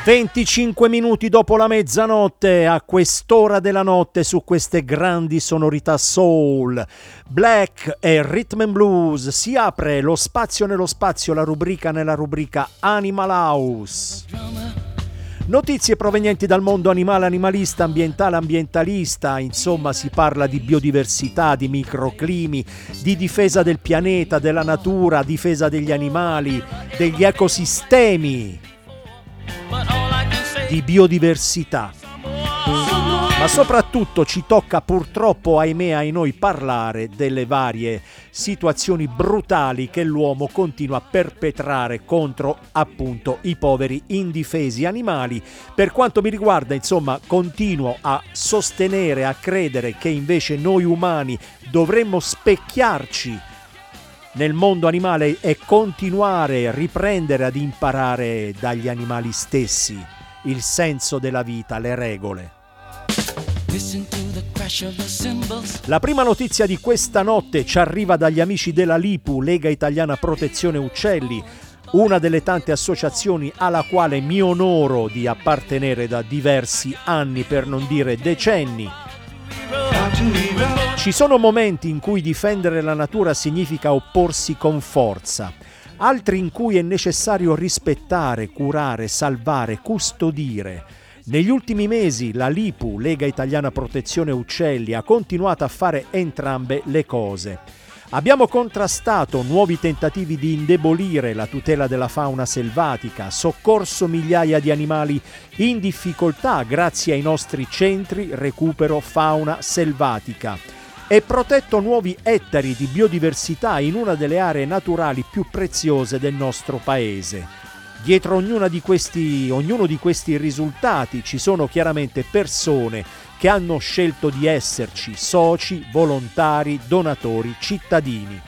25 minuti dopo la mezzanotte, a quest'ora della notte, su queste grandi sonorità soul, black e rhythm and blues, si apre lo spazio nello spazio, la rubrica nella rubrica Animal House. Notizie provenienti dal mondo animale, animalista, ambientale, ambientalista, insomma si parla di biodiversità, di microclimi, di difesa del pianeta, della natura, difesa degli animali, degli ecosistemi, di biodiversità. Ma soprattutto ci tocca purtroppo, ahimè, ai noi, parlare delle varie situazioni brutali che l'uomo continua a perpetrare contro appunto i poveri indifesi animali. Per quanto mi riguarda, insomma, continuo a sostenere, a credere che invece noi umani dovremmo specchiarci nel mondo animale e continuare a riprendere ad imparare dagli animali stessi il senso della vita, le regole. La prima notizia di questa notte ci arriva dagli amici della LIPU, Lega Italiana Protezione Uccelli, una delle tante associazioni alla quale mi onoro di appartenere da diversi anni, per non dire decenni. Ci sono momenti in cui difendere la natura significa opporsi con forza, altri in cui è necessario rispettare, curare, salvare, custodire. Negli ultimi mesi la LIPU, Lega Italiana Protezione Uccelli, ha continuato a fare entrambe le cose. Abbiamo contrastato nuovi tentativi di indebolire la tutela della fauna selvatica, soccorso migliaia di animali in difficoltà grazie ai nostri centri recupero fauna selvatica e protetto nuovi ettari di biodiversità in una delle aree naturali più preziose del nostro paese. Dietro ognuno di questi risultati ci sono chiaramente persone che hanno scelto di esserci, soci, volontari, donatori, cittadini.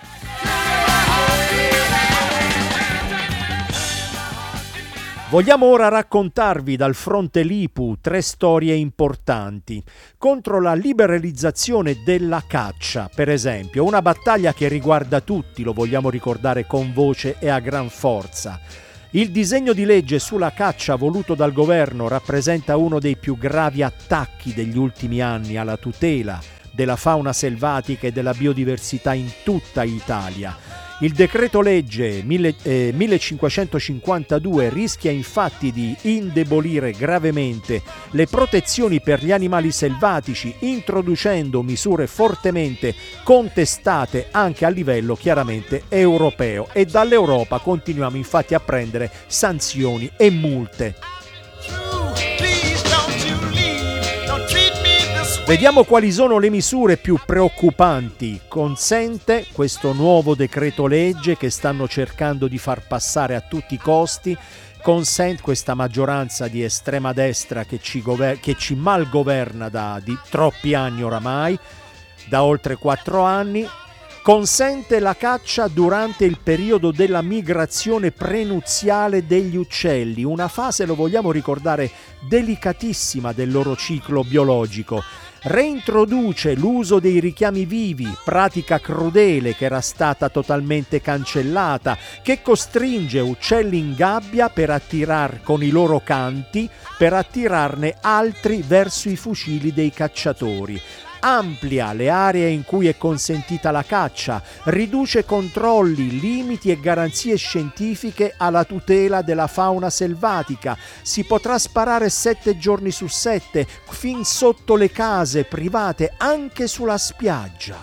Vogliamo ora raccontarvi dal fronte LIPU 3 storie importanti. Contro la liberalizzazione della caccia, per esempio, una battaglia che riguarda tutti, lo vogliamo ricordare con voce e a gran forza. Il disegno di legge sulla caccia voluto dal governo rappresenta uno dei più gravi attacchi degli ultimi anni alla tutela della fauna selvatica e della biodiversità in tutta Italia. Il decreto legge 1552 rischia infatti di indebolire gravemente le protezioni per gli animali selvatici, introducendo misure fortemente contestate anche a livello chiaramente europeo, e dall'Europa continuiamo infatti a prendere sanzioni e multe. Vediamo quali sono le misure più preoccupanti. Consente questo nuovo decreto legge che stanno cercando di far passare a tutti i costi, consente questa maggioranza di estrema destra che ci malgoverna di troppi anni oramai, da oltre 4 anni, consente la caccia durante il periodo della migrazione prenuziale degli uccelli, una fase, lo vogliamo ricordare, delicatissima del loro ciclo biologico. Reintroduce l'uso dei richiami vivi, pratica crudele che era stata totalmente cancellata, che costringe uccelli in gabbia con i loro canti per attirarne altri verso i fucili dei cacciatori. Amplia le aree in cui è consentita la caccia, riduce controlli, limiti e garanzie scientifiche alla tutela della fauna selvatica. Si potrà sparare 7 giorni su 7, fin sotto le case private, anche sulla spiaggia.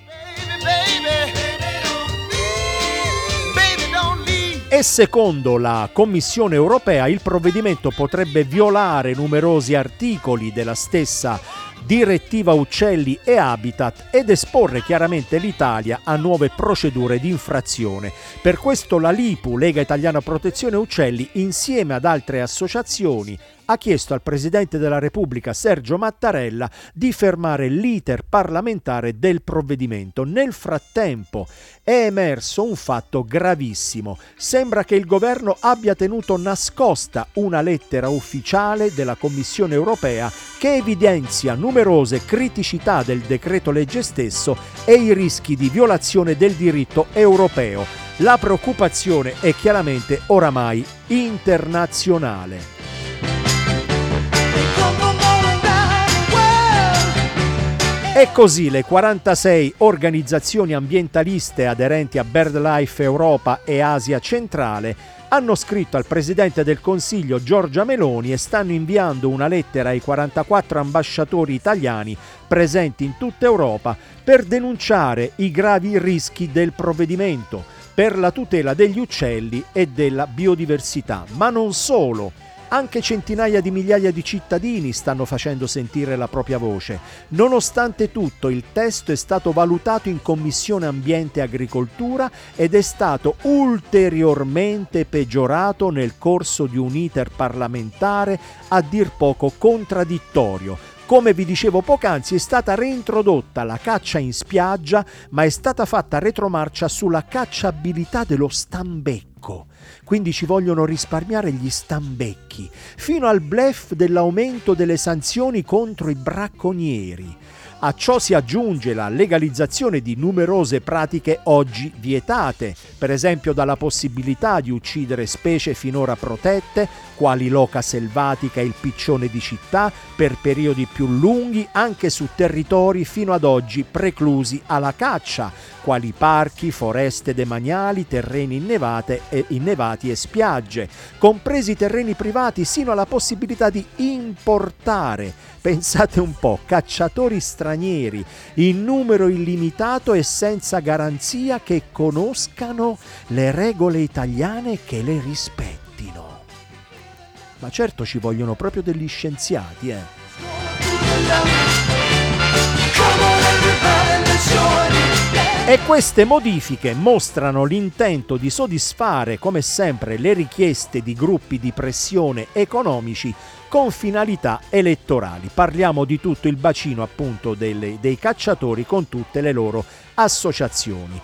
E secondo la Commissione europea il provvedimento potrebbe violare numerosi articoli della stessa direttiva uccelli e habitat ed esporre chiaramente l'Italia a nuove procedure di infrazione. Per questo la LIPU, Lega Italiana Protezione Uccelli, insieme ad altre associazioni, ha chiesto al Presidente della Repubblica Sergio Mattarella di fermare l'iter parlamentare del provvedimento. Nel frattempo è emerso un fatto gravissimo. Sembra che il governo abbia tenuto nascosta una lettera ufficiale della Commissione europea che evidenzia numerose criticità del decreto legge stesso e i rischi di violazione del diritto europeo. La preoccupazione è chiaramente oramai internazionale. E così le 46 organizzazioni ambientaliste aderenti a BirdLife Europa e Asia centrale hanno scritto al Presidente del Consiglio Giorgia Meloni e stanno inviando una lettera ai 44 ambasciatori italiani presenti in tutta Europa per denunciare i gravi rischi del provvedimento per la tutela degli uccelli e della biodiversità. Ma non solo. Anche centinaia di migliaia di cittadini stanno facendo sentire la propria voce. Nonostante tutto, il testo è stato valutato in Commissione Ambiente e Agricoltura ed è stato ulteriormente peggiorato nel corso di un iter parlamentare a dir poco contraddittorio. Come vi dicevo poc'anzi, è stata reintrodotta la caccia in spiaggia, ma è stata fatta retromarcia sulla cacciabilità dello stambecco. Quindi ci vogliono risparmiare gli stambecchi, fino al bluff dell'aumento delle sanzioni contro i bracconieri. A ciò si aggiunge la legalizzazione di numerose pratiche oggi vietate, per esempio dalla possibilità di uccidere specie finora protette, quali l'oca selvatica e il piccione di città, per periodi più lunghi anche su territori fino ad oggi preclusi alla caccia, quali parchi, foreste demaniali, terreni innevati e spiagge, compresi terreni privati, sino alla possibilità di importare, pensate un po', cacciatori stranieri in numero illimitato e senza garanzia che conoscano le regole italiane e che le rispettino. Ma certo ci vogliono proprio degli scienziati, E queste modifiche mostrano l'intento di soddisfare, come sempre, le richieste di gruppi di pressione economici con finalità elettorali. Parliamo di tutto il bacino appunto dei cacciatori con tutte le loro associazioni.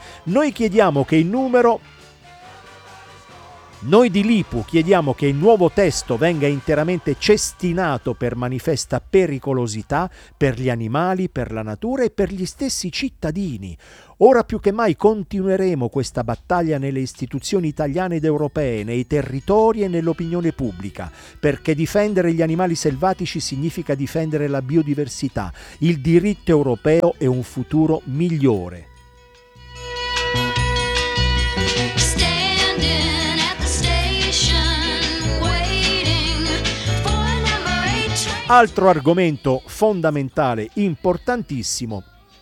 Noi di Lipu chiediamo che il nuovo testo venga interamente cestinato per manifesta pericolosità per gli animali, per la natura e per gli stessi cittadini. Ora più che mai continueremo questa battaglia nelle istituzioni italiane ed europee, nei territori e nell'opinione pubblica, perché difendere gli animali selvatici significa difendere la biodiversità, il diritto europeo e un futuro migliore. Altro argomento fondamentale, importantissimo.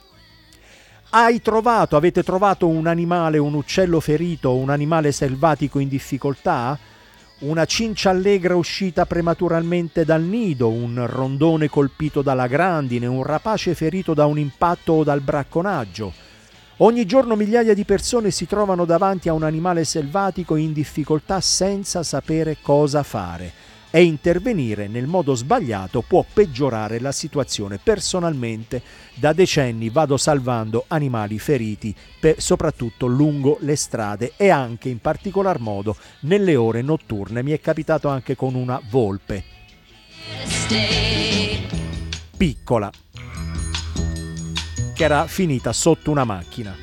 Avete trovato un animale, un uccello ferito, un animale selvatico in difficoltà? Una cinciallegra uscita prematuramente dal nido, un rondone colpito dalla grandine, un rapace ferito da un impatto o dal bracconaggio. Ogni giorno migliaia di persone si trovano davanti a un animale selvatico in difficoltà senza sapere cosa fare. E intervenire nel modo sbagliato può peggiorare la situazione. Personalmente da decenni vado salvando animali feriti, soprattutto lungo le strade e anche in particolar modo nelle ore notturne. Mi è capitato anche con una volpe piccola che era finita sotto una macchina.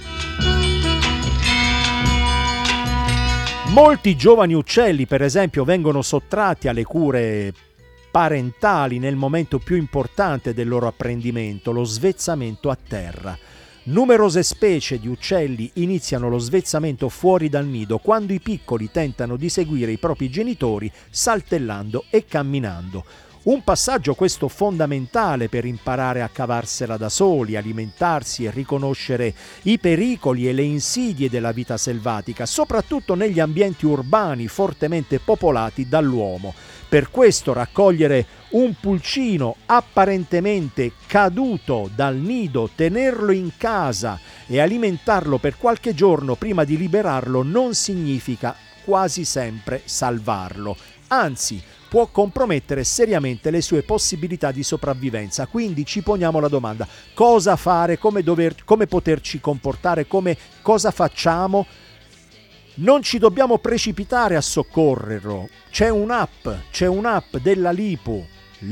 Molti giovani uccelli, per esempio, vengono sottratti alle cure parentali nel momento più importante del loro apprendimento, lo svezzamento a terra. Numerose specie di uccelli iniziano lo svezzamento fuori dal nido quando i piccoli tentano di seguire i propri genitori saltellando e camminando. Un passaggio questo fondamentale per imparare a cavarsela da soli, alimentarsi e riconoscere i pericoli e le insidie della vita selvatica, soprattutto negli ambienti urbani fortemente popolati dall'uomo. Per questo raccogliere un pulcino apparentemente caduto dal nido, tenerlo in casa e alimentarlo per qualche giorno prima di liberarlo non significa quasi sempre salvarlo. Anzi, può compromettere seriamente le sue possibilità di sopravvivenza. Quindi ci poniamo la domanda: cosa fare, come poterci comportare, cosa facciamo? Non ci dobbiamo precipitare a soccorrerlo. C'è un'app della Lipu,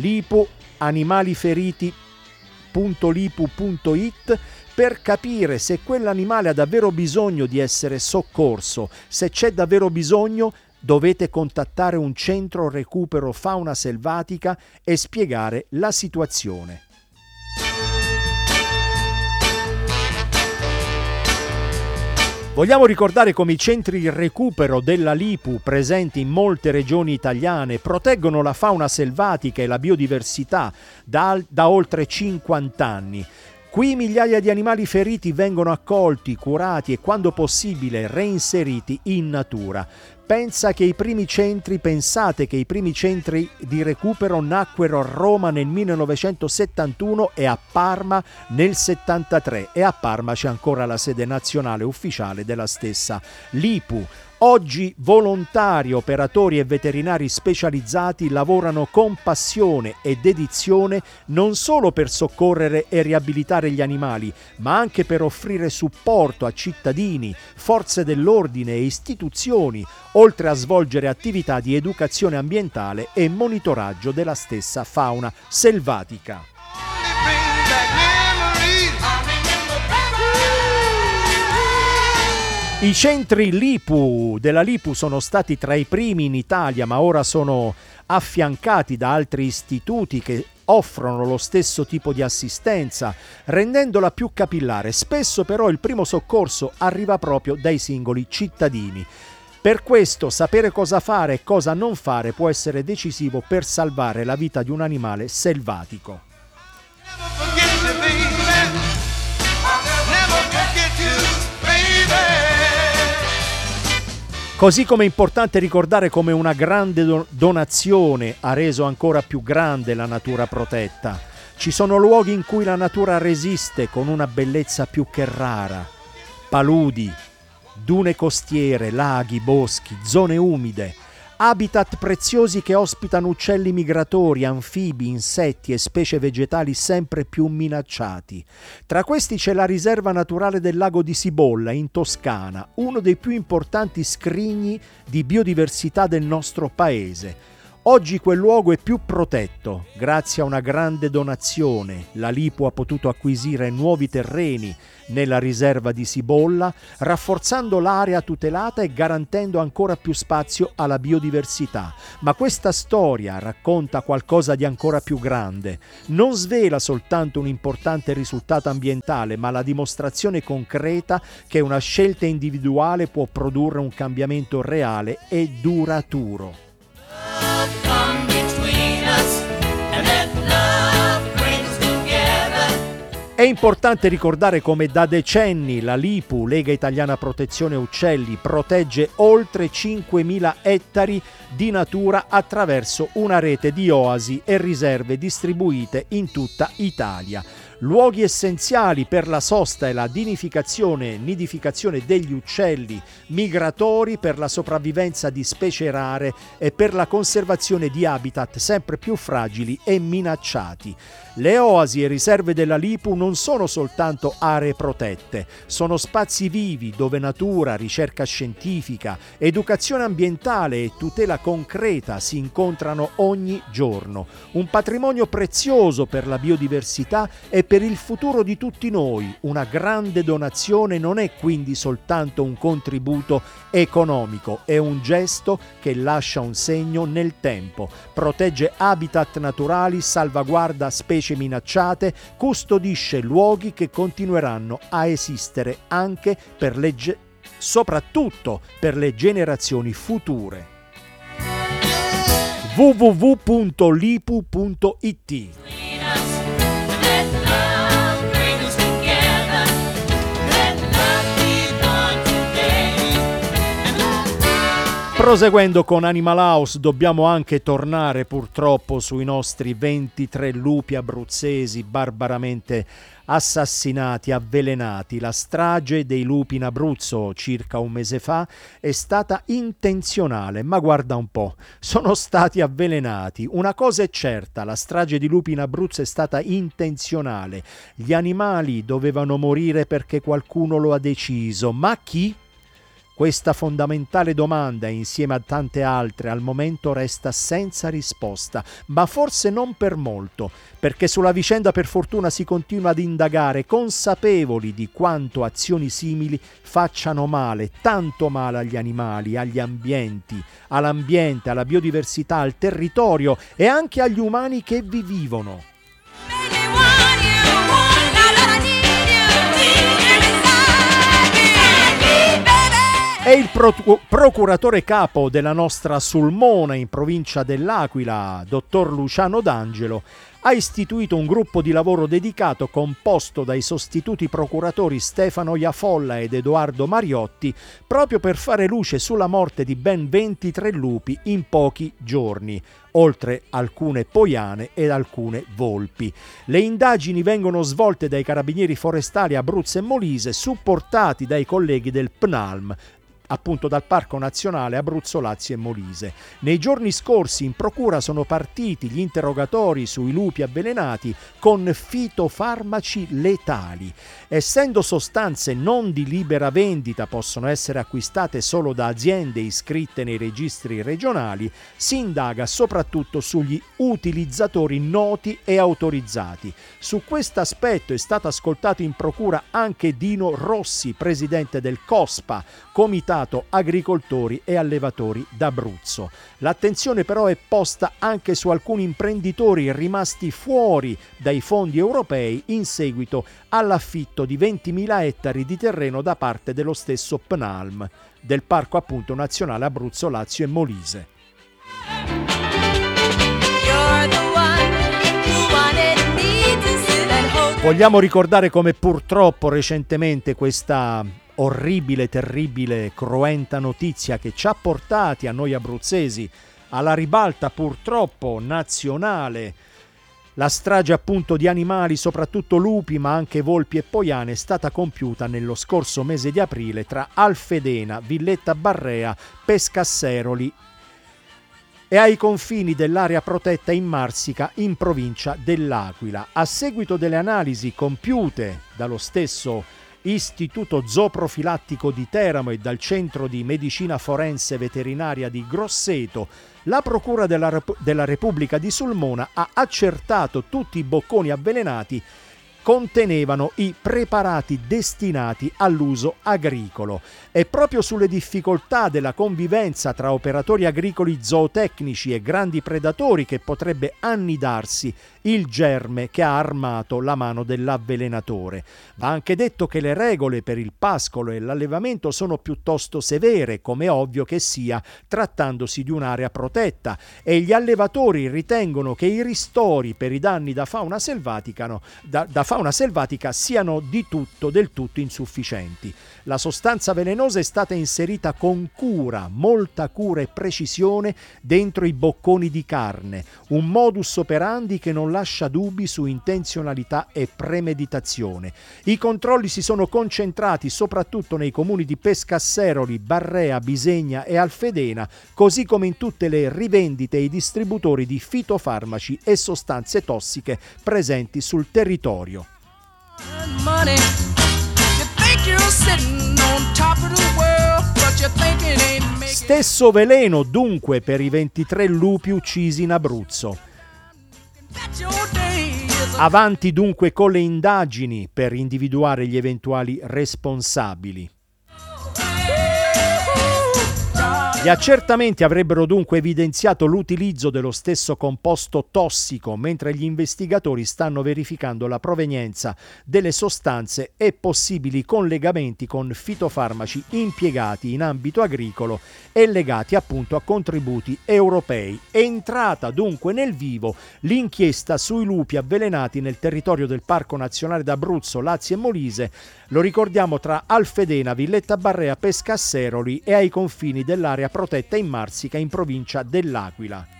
animaliferiti.lipu.it, per capire se quell'animale ha davvero bisogno di essere soccorso. Se c'è davvero bisogno, dovete contattare un centro recupero fauna selvatica e spiegare la situazione. Vogliamo ricordare come i centri di recupero della Lipu, presenti in molte regioni italiane, proteggono la fauna selvatica e la biodiversità da oltre 50 anni. Qui migliaia di animali feriti vengono accolti, curati e, quando possibile, reinseriti in natura. Pensate che i primi centri di recupero nacquero a Roma nel 1971 e a Parma nel 73, e a Parma c'è ancora la sede nazionale ufficiale della stessa Lipu. Oggi volontari, operatori e veterinari specializzati lavorano con passione e dedizione non solo per soccorrere e riabilitare gli animali, ma anche per offrire supporto a cittadini, forze dell'ordine e istituzioni, oltre a svolgere attività di educazione ambientale e monitoraggio della stessa fauna selvatica. I centri della Lipu sono stati tra i primi in Italia, ma ora sono affiancati da altri istituti che offrono lo stesso tipo di assistenza, rendendola più capillare. Spesso però il primo soccorso arriva proprio dai singoli cittadini. Per questo sapere cosa fare e cosa non fare può essere decisivo per salvare la vita di un animale selvatico. Così come è importante ricordare come una grande donazione ha reso ancora più grande la natura protetta. Ci sono luoghi in cui la natura resiste con una bellezza più che rara. Paludi, dune costiere, laghi, boschi, zone umide, habitat preziosi che ospitano uccelli migratori, anfibi, insetti e specie vegetali sempre più minacciati. Tra questi c'è la riserva naturale del lago di Sibolla, in Toscana, uno dei più importanti scrigni di biodiversità del nostro paese. Oggi quel luogo è più protetto. Grazie a una grande donazione, la Lipu ha potuto acquisire nuovi terreni nella riserva di Sibolla, rafforzando l'area tutelata e garantendo ancora più spazio alla biodiversità. Ma questa storia racconta qualcosa di ancora più grande. Non svela soltanto un importante risultato ambientale, ma la dimostrazione concreta che una scelta individuale può produrre un cambiamento reale e duraturo. È importante ricordare come da decenni la Lipu, Lega Italiana Protezione Uccelli, protegge oltre 5.000 ettari di natura attraverso una rete di oasi e riserve distribuite in tutta Italia. Luoghi essenziali per la sosta e la nidificazione degli uccelli migratori, per la sopravvivenza di specie rare e per la conservazione di habitat sempre più fragili e minacciati. Le oasi e riserve della Lipu non sono soltanto aree protette, sono spazi vivi dove natura, ricerca scientifica, educazione ambientale e tutela concreta si incontrano ogni giorno. Un patrimonio prezioso per la biodiversità e per il futuro di tutti noi. Una grande donazione non è quindi soltanto un contributo economico, è un gesto che lascia un segno nel tempo, protegge habitat naturali, salvaguarda specie minacciate, custodisce luoghi che continueranno a esistere anche soprattutto per le generazioni future. www.lipu.it. Proseguendo con Animal House, dobbiamo anche tornare purtroppo sui nostri 23 lupi abruzzesi barbaramente assassinati, avvelenati. La strage dei lupi in Abruzzo circa un mese fa è stata intenzionale, ma guarda un po', sono stati avvelenati. Una cosa è certa, la strage di lupi in Abruzzo è stata intenzionale. Gli animali dovevano morire perché qualcuno lo ha deciso, ma chi? Questa fondamentale domanda, insieme a tante altre, al momento resta senza risposta, ma forse non per molto, perché sulla vicenda per fortuna si continua ad indagare, consapevoli di quanto azioni simili facciano male, tanto male agli animali, agli ambienti, all'ambiente, alla biodiversità, al territorio e anche agli umani che vi vivono. E il procuratore capo della nostra Sulmona in provincia dell'Aquila, dottor Luciano D'Angelo, ha istituito un gruppo di lavoro dedicato composto dai sostituti procuratori Stefano Iafolla ed Edoardo Mariotti proprio per fare luce sulla morte di ben 23 lupi in pochi giorni, oltre alcune poiane ed alcune volpi. Le indagini vengono svolte dai carabinieri forestali Abruzzo e Molise, supportati dai colleghi del PNALM, appunto dal Parco Nazionale Abruzzo, Lazio e Molise. Nei giorni scorsi in procura sono partiti gli interrogatori sui lupi avvelenati con fitofarmaci letali. Essendo sostanze non di libera vendita, possono essere acquistate solo da aziende iscritte nei registri regionali, si indaga soprattutto sugli utilizzatori noti e autorizzati. Su questo aspetto è stato ascoltato in procura anche Dino Rossi, presidente del COSPA, Comitato Agricoltori e Allevatori d'Abruzzo. L'attenzione però è posta anche su alcuni imprenditori rimasti fuori dai fondi europei in seguito all'affitto di 20.000 ettari di terreno da parte dello stesso PNALM, del Parco appunto Nazionale Abruzzo, Lazio e Molise. Vogliamo ricordare come purtroppo recentemente questa orribile, terribile, cruenta notizia che ci ha portati a noi abruzzesi alla ribalta purtroppo nazionale. La strage appunto di animali, soprattutto lupi, ma anche volpi e poiane, è stata compiuta nello scorso mese di aprile tra Alfedena, Villetta Barrea, Pescasseroli e ai confini dell'area protetta in Marsica, in provincia dell'Aquila. A seguito delle analisi compiute dallo stesso Istituto Zooprofilattico di Teramo e dal Centro di Medicina Forense Veterinaria di Grosseto, la Procura della Repubblica di Sulmona ha accertato tutti i bocconi avvelenati contenevano i preparati destinati all'uso agricolo. È proprio sulle difficoltà della convivenza tra operatori agricoli zootecnici e grandi predatori che potrebbe annidarsi il germe che ha armato la mano dell'avvelenatore. Va anche detto che le regole per il pascolo e l'allevamento sono piuttosto severe, come è ovvio che sia, trattandosi di un'area protetta, e gli allevatori ritengono che i ristori per i danni da fauna selvatica siano del tutto insufficienti. La sostanza velenosa è stata inserita con cura, molta cura e precisione dentro i bocconi di carne, un modus operandi che non lascia dubbi su intenzionalità e premeditazione. I controlli si sono concentrati soprattutto nei comuni di Pescasseroli, Barrea, Bisegna e Alfedena, così come in tutte le rivendite e i distributori di fitofarmaci e sostanze tossiche presenti sul territorio. Stesso veleno dunque per i 23 lupi uccisi in Abruzzo. Avanti dunque con le indagini per individuare gli eventuali responsabili. Gli accertamenti avrebbero dunque evidenziato l'utilizzo dello stesso composto tossico, mentre gli investigatori stanno verificando la provenienza delle sostanze e possibili collegamenti con fitofarmaci impiegati in ambito agricolo e legati appunto a contributi europei. È entrata dunque nel vivo l'inchiesta sui lupi avvelenati nel territorio del Parco Nazionale d'Abruzzo, Lazio e Molise, lo ricordiamo, tra Alfedena, Villetta Barrea, Pescasseroli e ai confini dell'area protetta in Marsica, in provincia dell'Aquila.